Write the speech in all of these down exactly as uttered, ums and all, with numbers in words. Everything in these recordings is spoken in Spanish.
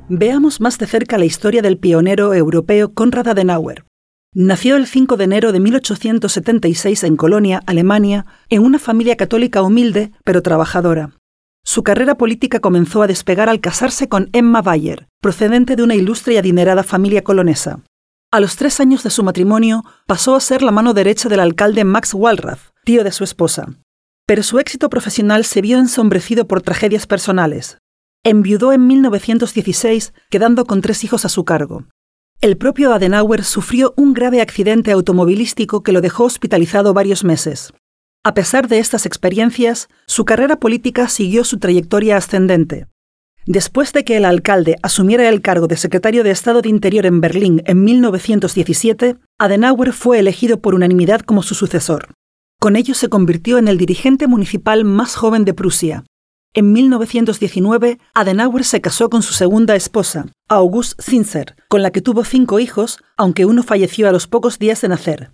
Veamos más de cerca la historia del pionero europeo Konrad Adenauer. Nació el cinco de enero de mil ochocientos setenta y seis en Colonia, Alemania, en una familia católica humilde pero trabajadora. Su carrera política comenzó a despegar al casarse con Emma Bayer, procedente de una ilustre y adinerada familia colonesa. A los tres años de su matrimonio, pasó a ser la mano derecha del alcalde Max Wallraff, tío de su esposa. Pero su éxito profesional se vio ensombrecido por tragedias personales. Enviudó en mil novecientos dieciséis, quedando con tres hijos a su cargo. El propio Adenauer sufrió un grave accidente automovilístico que lo dejó hospitalizado varios meses. A pesar de estas experiencias, su carrera política siguió su trayectoria ascendente. Después de que el alcalde asumiera el cargo de secretario de Estado de Interior en Berlín en mil novecientos diecisiete, Adenauer fue elegido por unanimidad como su sucesor. Con ello se convirtió en el dirigente municipal más joven de Prusia. En mil novecientos diecinueve, Adenauer se casó con su segunda esposa, Auguste Zinsser, con la que tuvo cinco hijos, aunque uno falleció a los pocos días de nacer.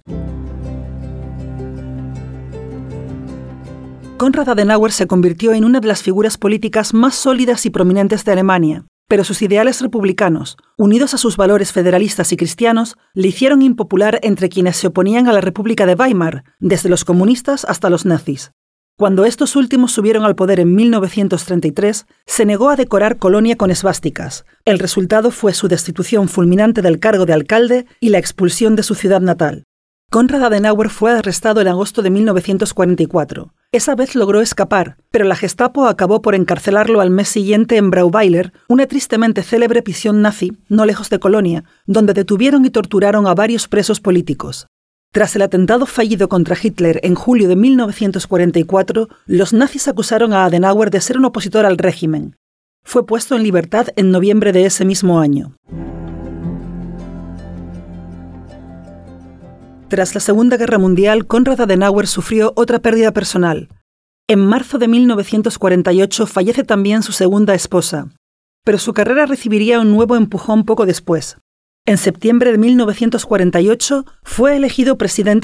Konrad Adenauer se convirtió en una de las figuras políticas más sólidas y prominentes de Alemania, pero sus ideales republicanos, unidos a sus valores federalistas y cristianos, le hicieron impopular entre quienes se oponían a la República de Weimar, desde los comunistas hasta los nazis. Cuando estos últimos subieron al poder en mil novecientos treinta y tres, se negó a decorar Colonia con esvásticas. El resultado fue su destitución fulminante del cargo de alcalde y la expulsión de su ciudad natal. Konrad Adenauer fue arrestado en agosto de mil novecientos cuarenta y cuatro. Esa vez logró escapar, pero la Gestapo acabó por encarcelarlo al mes siguiente en Brauweiler, una tristemente célebre prisión nazi, no lejos de Colonia, donde detuvieron y torturaron a varios presos políticos. Tras el atentado fallido contra Hitler en julio de mil novecientos cuarenta y cuatro, los nazis acusaron a Adenauer de ser un opositor al régimen. Fue puesto en libertad en noviembre de ese mismo año. Tras la Segunda Guerra Mundial, Konrad Adenauer sufrió otra pérdida personal. En marzo de mil novecientos cuarenta y ocho fallece también su segunda esposa, pero su carrera recibiría un nuevo empujón poco después. En septiembre de mil novecientos cuarenta y ocho fue elegido presidente